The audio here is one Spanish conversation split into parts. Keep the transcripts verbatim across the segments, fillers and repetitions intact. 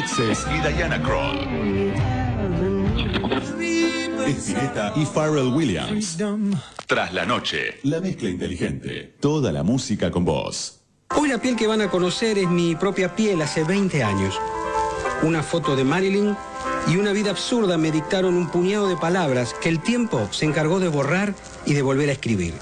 Alexis y Diana Krall. Spinetta y Pharrell Williams. Tras la noche, la mezcla inteligente. Toda la música con vos. Hoy la piel que van a conocer es mi propia piel hace veinte años. Una foto de Marilyn y una vida absurda me dictaron un puñado de palabras que el tiempo se encargó de borrar y de volver a escribir.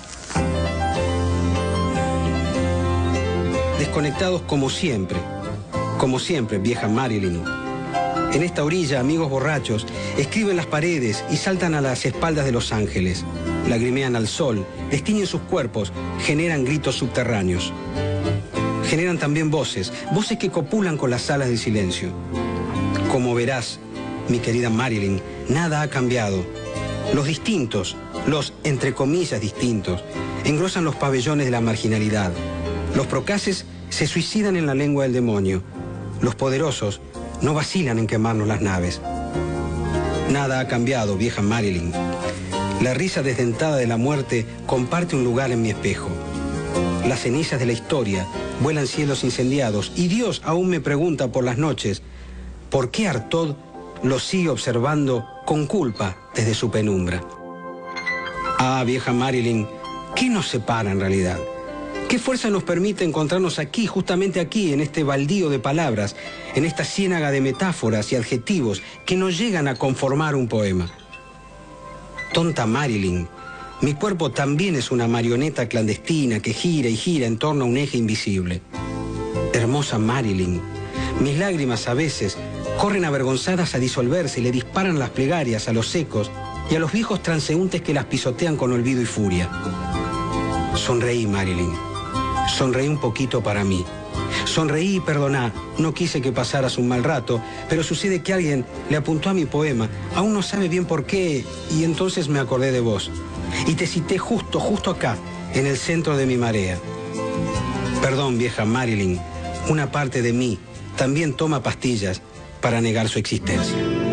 Desconectados como siempre, como siempre, vieja Marilyn. En esta orilla, amigos borrachos escriben las paredes y saltan a las espaldas de los ángeles. Lagrimean al sol, destiñen sus cuerpos, generan gritos subterráneos. Generan también voces, voces que copulan con las salas del silencio. Como verás, mi querida Marilyn, nada ha cambiado. Los distintos, los entre comillas distintos, engrosan los pabellones de la marginalidad. Los procaces se suicidan en la lengua del demonio. Los poderosos no vacilan en quemarnos las naves. Nada ha cambiado, vieja Marilyn. La risa desdentada de la muerte comparte un lugar en mi espejo. Las cenizas de la historia vuelan cielos incendiados y Dios aún me pregunta por las noches ¿por qué Artaud lo sigue observando con culpa desde su penumbra? Ah, vieja Marilyn, ¿qué nos separa en realidad? ¿Qué fuerza nos permite encontrarnos aquí, justamente aquí, en este baldío de palabras, en esta ciénaga de metáforas y adjetivos que nos llegan a conformar un poema? Tonta Marilyn, mi cuerpo también es una marioneta clandestina que gira y gira en torno a un eje invisible. Hermosa Marilyn, mis lágrimas a veces corren avergonzadas a disolverse y le disparan las plegarias a los secos y a los viejos transeúntes que las pisotean con olvido y furia. Sonreí, Marilyn. Sonreí un poquito para mí. Sonreí y perdoná. No quise que pasaras un mal rato, pero sucede que alguien le apuntó a mi poema. Aún no sabe bien por qué, y entonces me acordé de vos. Y te cité justo, justo acá, en el centro de mi marea. Perdón, vieja Marilyn. Una parte de mí también toma pastillas para negar su existencia.